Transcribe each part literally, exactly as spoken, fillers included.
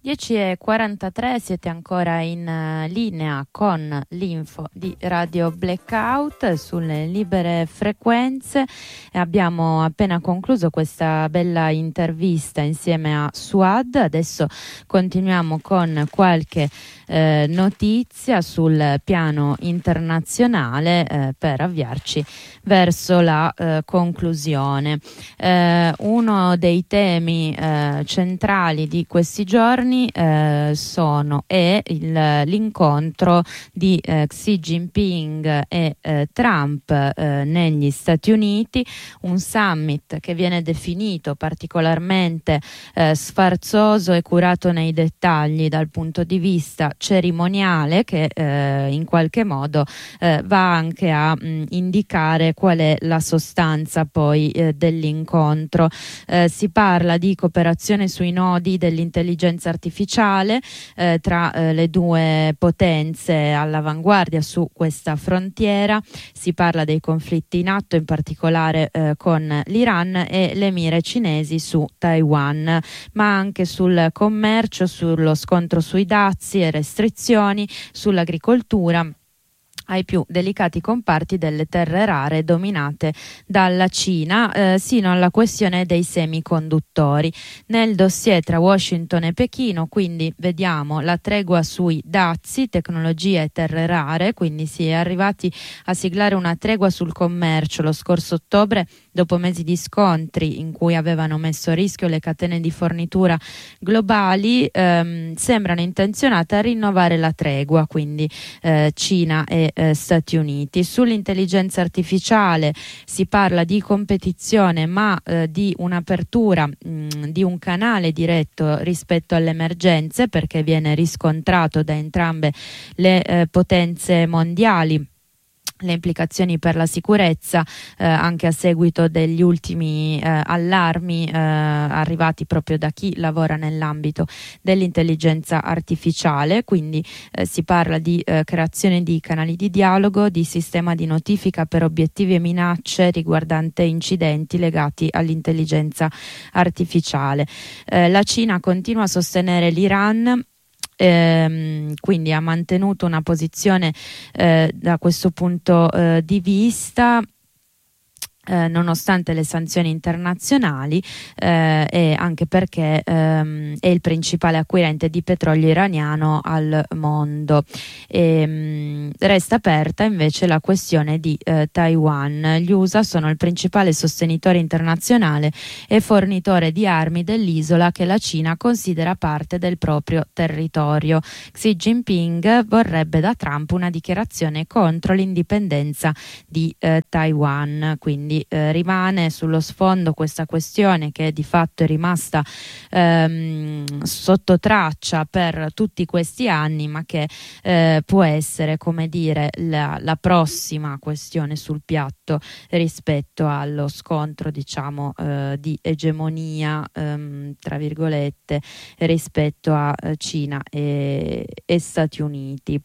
dieci e quarantatré, siete ancora in uh, linea con l'info di Radio Blackout sulle libere frequenze e abbiamo appena concluso questa bella intervista insieme a Suad. Adesso continuiamo con qualche eh, notizia sul piano internazionale eh, per avviarci verso la eh, conclusione. Eh, uno dei temi eh, centrali di questi giorni Eh, sono è il, l'incontro di eh, Xi Jinping e eh, Trump eh, negli Stati Uniti, un summit che viene definito particolarmente eh, sfarzoso e curato nei dettagli dal punto di vista cerimoniale, che eh, in qualche modo eh, va anche a mh, indicare qual è la sostanza poi eh, dell'incontro. Eh, si parla di cooperazione sui nodi dell'intelligenza artificiale artificiale eh, tra eh, le due potenze all'avanguardia su questa frontiera. Si parla dei conflitti in atto, in particolare eh, con l'Iran e le mire cinesi su Taiwan, ma anche sul commercio, sullo scontro sui dazi e restrizioni, sull'agricoltura, ai più delicati comparti delle terre rare dominate dalla Cina, eh, sino alla questione dei semiconduttori. Nel dossier tra Washington e Pechino, quindi, vediamo la tregua sui dazi, tecnologie e terre rare, quindi si è arrivati a siglare una tregua sul commercio lo scorso ottobre, dopo mesi di scontri in cui avevano messo a rischio le catene di fornitura globali. Ehm, sembrano intenzionate a rinnovare la tregua, quindi eh, Cina e Eh, Stati Uniti. Sull'intelligenza artificiale si parla di competizione, ma eh, di un'apertura mh, di un canale diretto rispetto alle emergenze, perché viene riscontrato da entrambe le eh, potenze mondiali le implicazioni per la sicurezza, eh, anche a seguito degli ultimi eh, allarmi eh, arrivati proprio da chi lavora nell'ambito dell'intelligenza artificiale. Quindi eh, si parla di eh, creazione di canali di dialogo, di sistema di notifica per obiettivi e minacce riguardante incidenti legati all'intelligenza artificiale. Eh, la Cina continua a sostenere l'Iran. Ehm, quindi ha mantenuto una posizione eh, da questo punto eh, di vista, Eh, nonostante le sanzioni internazionali, eh, e anche perché ehm, è il principale acquirente di petrolio iraniano al mondo. E, mh, resta aperta invece la questione di eh, Taiwan. Gli U S A sono il principale sostenitore internazionale e fornitore di armi dell'isola, che la Cina considera parte del proprio territorio. Xi Jinping vorrebbe da Trump una dichiarazione contro l'indipendenza di eh, Taiwan, quindi Eh, rimane sullo sfondo questa questione che di fatto è rimasta ehm, sotto traccia per tutti questi anni, ma che eh, può essere, come dire, la, la prossima questione sul piatto rispetto allo scontro, diciamo, eh, di egemonia, ehm, tra virgolette, rispetto a eh, Cina e, e Stati Uniti.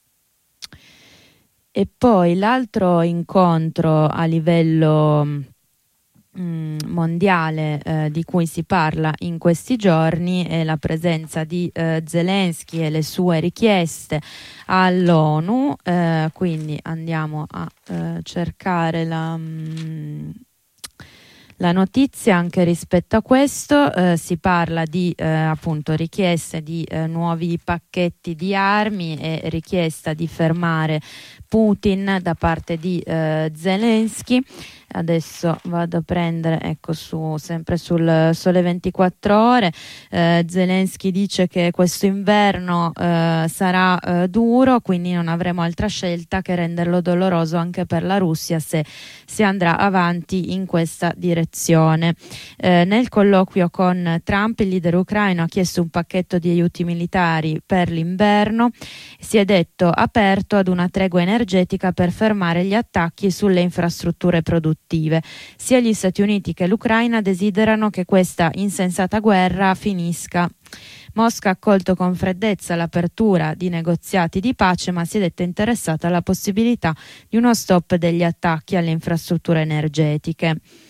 E poi l'altro incontro a livello mh, mondiale eh, di cui si parla in questi giorni è la presenza di eh, Zelensky e le sue richieste all'ONU. Eh, quindi andiamo a eh, cercare la... Mh, La notizia anche rispetto a questo. Eh, si parla di eh, appunto richieste di eh, nuovi pacchetti di armi e richiesta di fermare Putin da parte di eh, Zelensky. Adesso vado a prendere, ecco, su sempre sul Sole ventiquattro Ore, eh, Zelensky dice che questo inverno eh, sarà eh, duro, quindi non avremo altra scelta che renderlo doloroso anche per la Russia se si andrà avanti in questa direzione. Eh, nel colloquio con Trump, il leader ucraino ha chiesto un pacchetto di aiuti militari per l'inverno. Si è detto aperto ad una tregua energetica per fermare gli attacchi sulle infrastrutture produttive. Sia gli Stati Uniti che l'Ucraina desiderano che questa insensata guerra finisca. Mosca ha accolto con freddezza l'apertura di negoziati di pace, ma si è detta interessata alla possibilità di uno stop degli attacchi alle infrastrutture energetiche.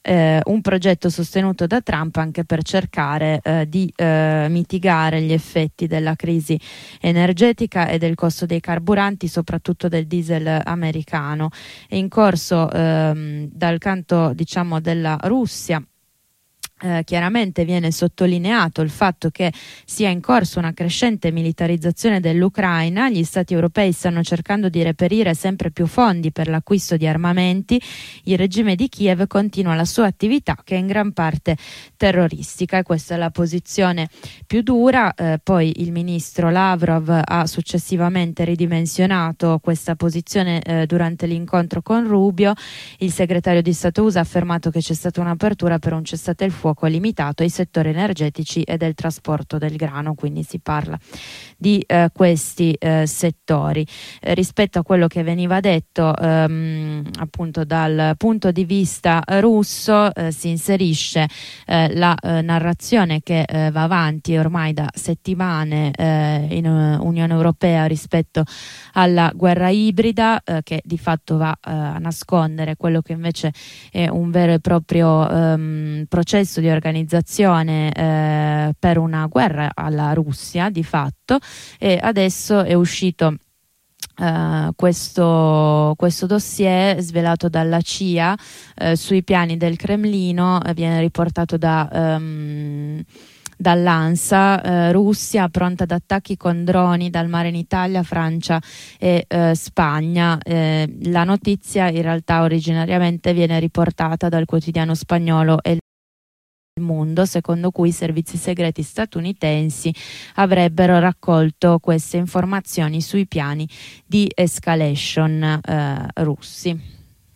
eh, un progetto sostenuto da Trump anche per cercare eh, di eh, mitigare gli effetti della crisi energetica e del costo dei carburanti, soprattutto del diesel americano. È in corso ehm, dal canto, diciamo, della Russia. Eh, chiaramente viene sottolineato il fatto che sia in corso una crescente militarizzazione dell'Ucraina. Gli stati europei stanno cercando di reperire sempre più fondi per l'acquisto di armamenti. Il regime di Kiev continua la sua attività, che è in gran parte terroristica, e questa è la posizione più dura. Eh, poi il ministro Lavrov ha successivamente ridimensionato questa posizione eh, durante l'incontro con Rubio. Il segretario di Stato U S A ha affermato che c'è stata un'apertura per un cessate il fuoco limitato ai settori energetici e del trasporto del grano, quindi si parla di eh, questi eh, settori. Eh, rispetto a quello che veniva detto ehm, appunto dal punto di vista russo, eh, si inserisce eh, la eh, narrazione che eh, va avanti ormai da settimane eh, in uh, Unione Europea rispetto alla guerra ibrida, eh, che di fatto va eh, a nascondere quello che invece è un vero e proprio ehm, processo di organizzazione eh, per una guerra alla Russia di fatto. E adesso è uscito Uh, questo, questo dossier svelato dalla C I A uh, sui piani del Cremlino. uh, viene riportato da um, dall'ANSA. uh, Russia pronta ad attacchi con droni dal mare in Italia, Francia e uh, Spagna. Uh, la notizia in realtà originariamente viene riportata dal quotidiano spagnolo El Mondo, secondo cui i servizi segreti statunitensi avrebbero raccolto queste informazioni sui piani di escalation eh, russi.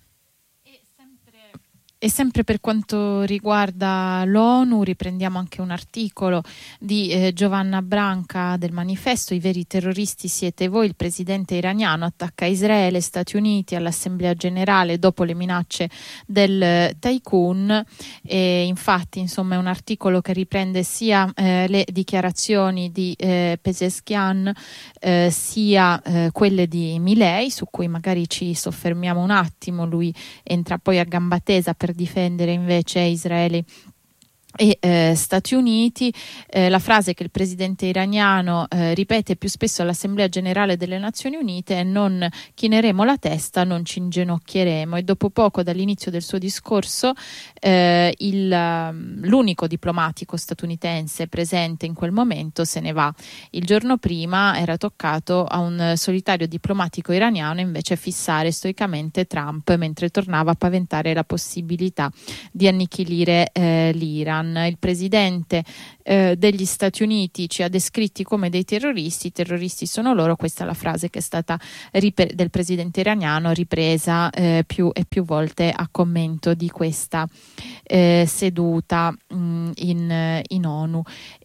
E sempre per quanto riguarda l'ONU, riprendiamo anche un articolo di eh, Giovanna Branca del Manifesto. I veri terroristi siete voi. Il presidente iraniano attacca Israele e Stati Uniti all'Assemblea Generale dopo le minacce del eh, tycoon. E infatti, insomma, è un articolo che riprende sia eh, le dichiarazioni di eh, Pezeshkian eh, sia eh, quelle di Milei, su cui magari ci soffermiamo un attimo. Lui entra poi a gamba tesa per difendere invece Israele e eh, Stati Uniti. Eh, la frase che il presidente iraniano eh, ripete più spesso all'Assemblea Generale delle Nazioni Unite è: non chineremo la testa, non ci inginocchieremo. E dopo poco dall'inizio del suo discorso eh, il, l'unico diplomatico statunitense presente in quel momento se ne va. Il giorno prima era toccato a un solitario diplomatico iraniano invece fissare stoicamente Trump, mentre tornava a paventare la possibilità di annichilire eh, l'Iran. Il presidente eh, degli Stati Uniti ci ha descritti come dei terroristi. I terroristi sono loro. Questa è la frase che è stata ripre- del presidente iraniano, ripresa eh, più e più volte a commento di questa eh, seduta mh, in, in ONU.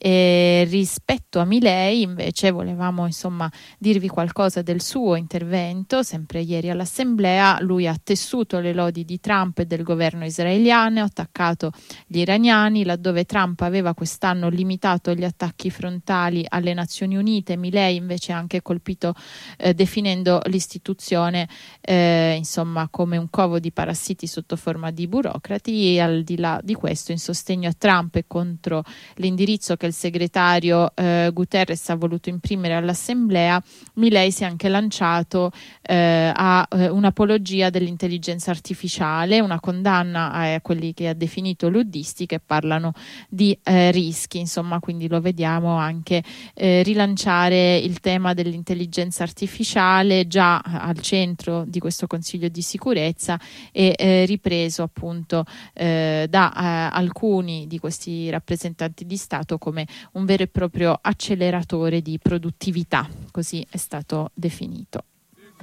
E rispetto a Milei invece volevamo insomma dirvi qualcosa del suo intervento. Sempre ieri all'Assemblea lui ha tessuto le lodi di Trump e del governo israeliano, ha attaccato gli iraniani laddove Trump aveva quest'anno limitato gli attacchi frontali alle Nazioni Unite. Milei invece ha anche colpito eh, definendo l'istituzione eh, insomma come un covo di parassiti sotto forma di burocrati. E al di là di questo, in sostegno a Trump e contro l'indirizzo che il segretario eh, Guterres ha voluto imprimere all'Assemblea, Milei si è anche lanciato eh, a eh, un'apologia dell'intelligenza artificiale, una condanna a quelli che ha definito luddisti, che parlano di eh, rischi, insomma, quindi lo vediamo anche eh, rilanciare il tema dell'intelligenza artificiale, già al centro di questo Consiglio di sicurezza, e eh, ripreso appunto eh, da eh, alcuni di questi rappresentanti di Stato come un vero e proprio acceleratore di produttività, così è stato definito.